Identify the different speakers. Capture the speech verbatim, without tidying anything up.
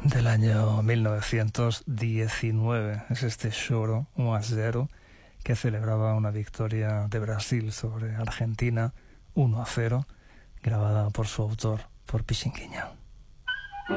Speaker 1: del año mil novecientos diecinueve. Es este choro uno a cero que celebraba una victoria de Brasil sobre Argentina uno a cero, grabada por su autor, por Pixinguinha.